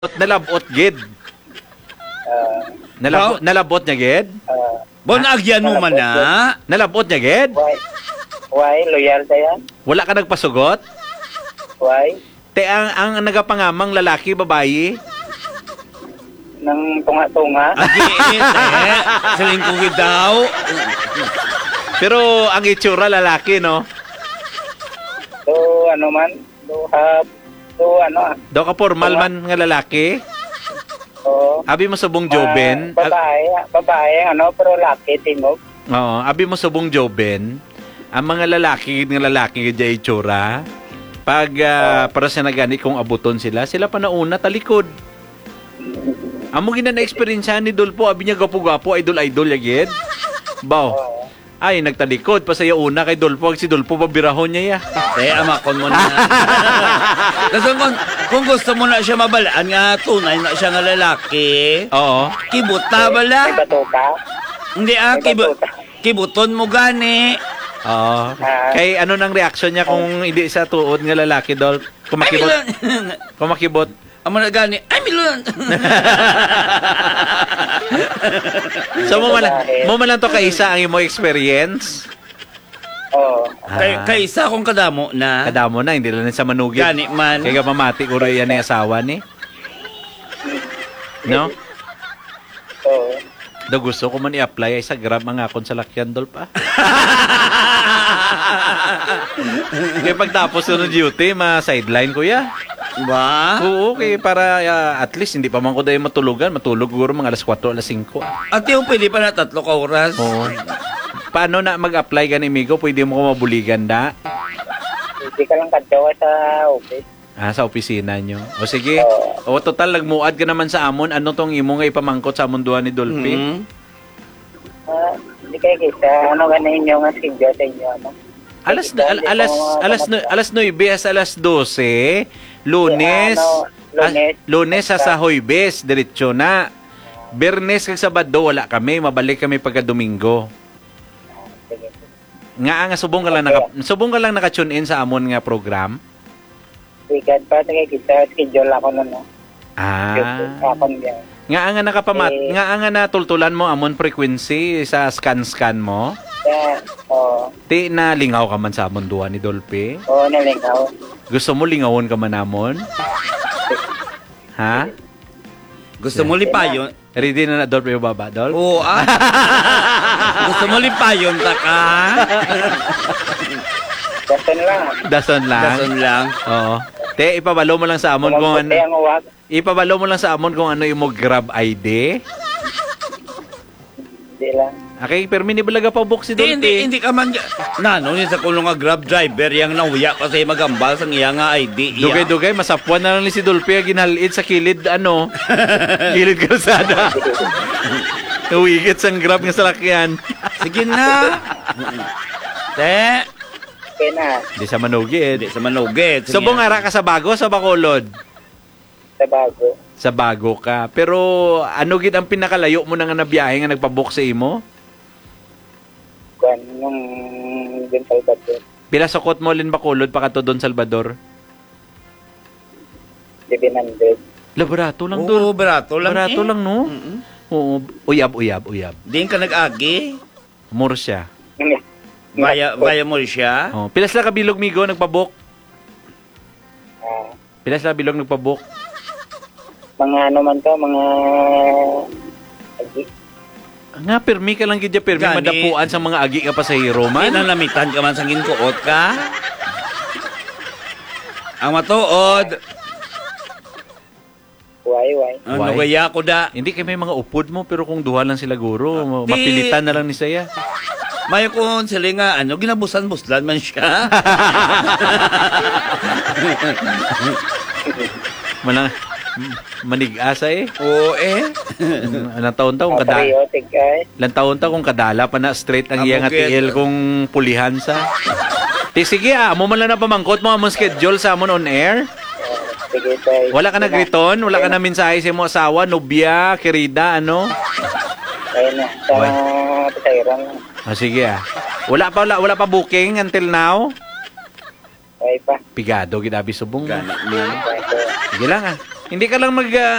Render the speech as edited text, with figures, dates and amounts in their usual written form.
Nalabot gid. Nalabot niya gid. Bon agyan mo man na. Nalabot niya gid. Why? Loyal ka yan? Wala ka nagpasugot? Why? Te ang nagapangamang lalaki babayi. Nang tunga-tunga? Agiit Salingkugid daw. Pero ang itsura lalaki, no? So, ano man? Daw ka formal man nga lalaki. Oo. Abi mo subong Joben. Babae, pero laki, tingog. Oo, abi mo subong Joben. Ang mga lalaki nga itsura. Pag para sa nagani kung abuton sila pa nauna talikod. Amo gina na experience ni Dulpo, abi niya gapo-gapo, idol yagid. Baw. Ay, nagtalikod pa saya una kay Dulpo, si Dulpo pabirahon niya ya. Amakon mo na. Kasi kung gusto mo na siya mabalaan nga, tunay na siya nga lalaki. Oo. Kibot na bala. May bato ka? Hindi kibuton mo gani. Oo. Kay ano nang reaction niya kung hindi sa tuod nga lalaki, Dol? Kumakibot. Amo na gani, ay milon. So mo man lang to kaisa ang imo experience. Oo. Kaysa kung kadamo na. Kadamo na, hindi lang sa manugid. Gani man. Kaya mamati ko rin yan ang asawa ni. No? Oo. Do gusto ko man i-apply ay sa Grab mga akon sa lakyan, Dol pa. Kaya pagtapos sunod duty, ma-sideline ko ya. Ba? Oo, okay, para at least hindi pa man ko dahil matulugan. Matulog siguro mga alas 4, alas 5. At yung pwede pa na 3 ka oras. Oo. Paano na mag-apply ka ni Migo? Pwede mo ko mabuligan na? Hindi ka lang kadyawa sa office. Sa opisina nyo. O sige. O total, nagmuad ka naman sa amon. Ano tong imo nga ipamangkot sa amunduan ni Dolphy? Hindi kayo kisa. Ano ganin nyo nga sigyo sa inyo? Alas 9 as alas 12. Lunes sa Hoybes, diretso na. Bernes kag Sabado wala kami, mabalik kami pagka Domingo. Nga subong ka lang naka-tune in sa amon nga program. Sigad pa tayo kita schedule ako nun. Nga nga natultulan mo amon frequency sa scan mo. Ti na lingaw ka man sa amon duwa ni Dolphy. Oo, nalingaw. Gusto mo lingawon ka man amon? Ha? Gusto mo lipayon? Ready na Dolphy baba, Dol? Oo, Gusto mo lipayon ta ka? Dason lang. Oo. Te, ipabalo mo lang sa amon kung ano. Ipabalo mo lang sa amon kung ano yung Grab ID. Hindi lang. Okay, pero minibalaga pa book si Dolphy. Hindi ka man ni sa kulong nga Grab driver yang nauya kasi magambal sa iya nga ID. Dugay-dugay, masapwan na lang ni si Dolphy ginhalid sa kilid, kilid kalsada. Uwigit sang Grab nga salakyan. Sige na. Te. Okay na. Di sa manugid. Subong ara ka sa Bago, sa Bacolod? Sa Bago. Sa Bago ka. Pero ano gid ang pinakalayo mo na nga nabiyahe nga nagpabook sa imo? Nung Don Salvador. Pila sukot mo lin Bacolod pa kadto Don Salvador? 700. Barato lang Oo, barato lang. Barato lang, no? Oo, uyab. Di ka nag-agi. Mura siya. Baya mo siya. Oh, pilas la kabilog Migo nagpabook? Pilas la bilog nagpabook? Mga mga agi. Nga, permi ka lang gidya, permi madapuan sa mga agi ka pasahero man. Nanamitan ka man sa ginkuot ka. Ang matuod. Why? Ano kaya ko da? Hindi kay may mga upod mo, pero kung duha lang sila guro, mapilitan na lang ni saya. May kung sila nga, ginabusan-buslan man siya. Manig-asa Oo Ilang taon-taon kung kadala pa na straight ang iyang atiil kung pulihan sa. Sige mo man lang na pamangkot mo among schedule sa amon on air. Sige, tayo. Wala ka nagriton? Wala ka na mensahe sa imo asawa, nobya, kerida, ano? Ayun na, sa pasayran. Sige Wala pa booking until now? Ay pa. Pigado, ginabi subong. Gana. Sige lang Hindi ka lang mag